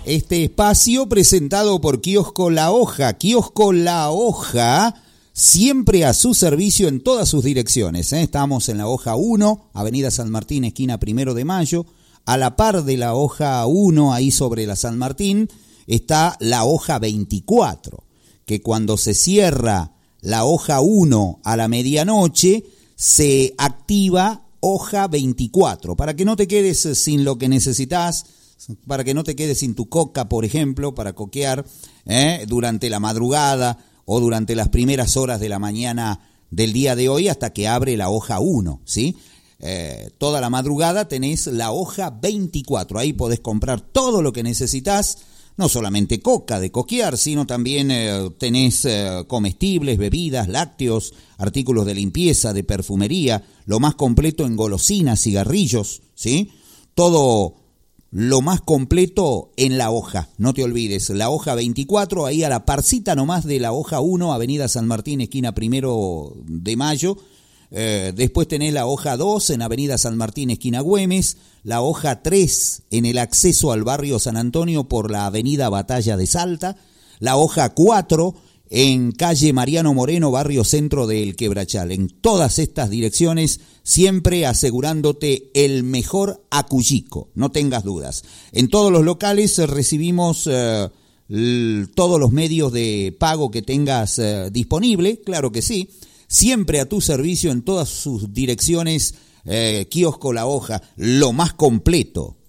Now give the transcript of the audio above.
Este espacio presentado por Kiosco La Hoja. Kiosco La Hoja, siempre a su servicio en todas sus direcciones. Estamos en la Hoja 1, Avenida San Martín, esquina 1 de Mayo. A la par de la Hoja 1, ahí sobre la San Martín, está la Hoja 24, que cuando se cierra la Hoja 1 a la medianoche, se activa Hoja 24, para que no te quedes sin lo que necesitas, para que no te quedes sin tu coca, por ejemplo, para coquear durante la madrugada o durante las primeras horas de la mañana del día de hoy hasta que abre la Hoja 1, ¿sí? Toda la madrugada tenés la Hoja 24, ahí podés comprar todo lo que necesitas, no solamente coca de coquear, sino también tenés comestibles, bebidas, lácteos, artículos de limpieza, de perfumería, lo más completo en golosinas, cigarrillos, ¿sí? Todo lo más completo en la Hoja, no te olvides, la Hoja 24, ahí a la parcita nomás de la Hoja 1, Avenida San Martín, esquina 1 de Mayo. Después tenés la Hoja 2 en Avenida San Martín, esquina Güemes, la Hoja 3 en el acceso al barrio San Antonio por la Avenida Batalla de Salta, la Hoja 4 en calle Mariano Moreno, barrio Centro del Quebrachal. En todas estas direcciones, siempre asegurándote el mejor acullico, no tengas dudas. En todos los locales recibimos todos los medios de pago que tengas disponible, claro que sí, siempre a tu servicio en todas sus direcciones. Kiosco La Hoja, lo más completo